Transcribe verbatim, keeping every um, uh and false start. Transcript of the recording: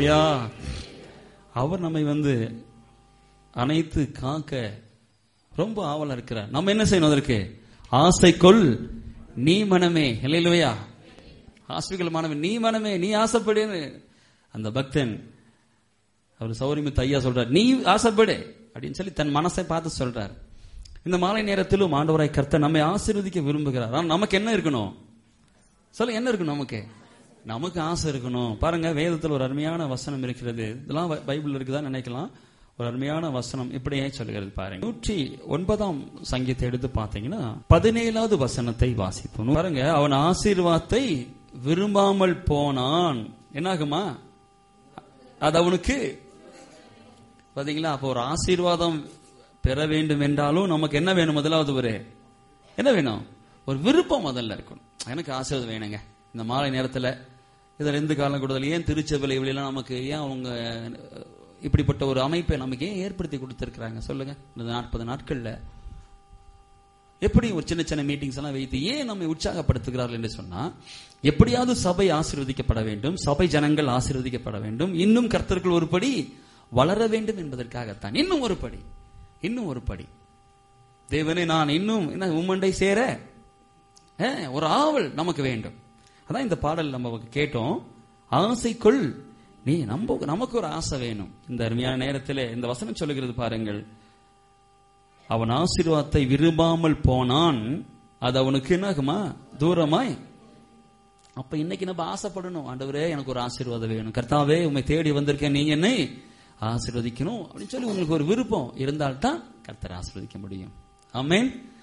ஹல்லேலூயா. அவர் நம்மை வந்து அனைத்து காக்க ரொம்ப ஆவலா இருக்கிறார். நம்ம என்ன செய்யணும்? அதற்கு ஆசைக்குள் நீ மனமே. ஹல்லேலூயா. ஆசைக்குள் மனமே, நீ மனமே, நீ ஆசைப்படுன்னு அந்த பக்தன் அவர் சௌரியமித்து ஐயா சொல்றார், நீ ஆசைப்படு அப்படின்னு சொல்லி தன் மனசை பார்த்து சொல்றார். இந்த மாலை நேரத்திலும் ஆண்டவராய் கர்த்தர் நம்மை ஆசீர்வதிக்க விரும்புகிறார். ஆனால் நமக்கு என்ன இருக்கணும்? சொல்ல, என்ன இருக்கணும்? நமக்கு நமக்கு ஆசை இருக்கணும். பாருங்க, வேதத்தில் ஒரு அருமையான வசனம் இருக்கிறது. இதெல்லாம் பைபிள் இருக்குதான் நினைக்கலாம். ஒரு அருமையான வசனம் இப்படியே சொல்லுகிறது பாருங்க. நூற்றி ஒன்பதாம் சங்கீதத்தை எடுத்து பார்த்தீங்கன்னா பதினேழாவது வசனத்தை வாசிப்போம் பாருங்க. அவன் ஆசீர்வாதத்தை விரும்பாமல் போனான், என்னாகுமா? அது அவனுக்கு பாத்தீங்களா? அப்போ ஒரு ஆசீர்வாதம் பெற வேண்டும் என்றாலும் நமக்கு என்ன வேணும்? முதலாவது ஒரு என்ன வேணும்? ஒரு விருப்பம் முதல்ல இருக்கணும். எனக்கு ஆசீர்வாதம் வேணுங்க இந்த மாலை நேரத்தில். இதில் எந்த காலம் கூடுதல் ஏன் திருச்சபை இவளெல்லாம் நமக்கு ஏன் அவங்க இப்படிப்பட்ட ஒரு அமைப்பை நமக்கு ஏன் ஏற்படுத்தி கொடுத்திருக்கிறாங்க சொல்லுங்க? இந்த நாற்பது நாட்கள்ல எப்படி ஒரு சின்ன சின்ன மீட்டிங்ஸ் எல்லாம் வைத்து ஏன் நம்மை உற்சாகப்படுத்துகிறார்கள் என்று சொன்னா, எப்படியாவது சபை ஆசீர்வதிக்கப்பட வேண்டும், சபை ஜனங்கள் ஆசீர்வதிக்கப்பட வேண்டும், இன்னும் கர்த்தர்கள் ஒரு படி வளர வேண்டும் என்பதற்காகத்தான். இன்னும் ஒரு படி, இன்னும் ஒரு படி. தேவனே, நான் இன்னும் என்ன உம்மண்டை சேர ஒரு ஆவல் நமக்கு வேண்டும். அதான் இந்த பாடல் நம்ம கேட்டோம். ஆசைக்குள் நீ நம்ம நமக்கு ஒரு ஆசை வேணும். இந்த அருமையான நேரத்தில் இந்த வசனம் சொல்லுகிறது பாருங்கள். அவன் ஆசீர்வாதத்தை விரும்பாமல் போனான், அது அவனுக்கு என்னாகுமா? தூரமாய். அப்ப இன்னைக்கு நம்ம ஆசைப்படணும், ஆண்டவரே எனக்கு ஒரு ஆசீர்வாதம் வேணும், கர்த்தாவே உம்மை தேடி வந்திருக்கேன், நீங்க என்னை ஆசீர்வதிக்கணும் அப்படின்னு சொல்லி உங்களுக்கு ஒரு விருப்பம் இருந்தால்தான் கர்த்தர் ஆசீர்வதிக்க முடியும். ஆமென்.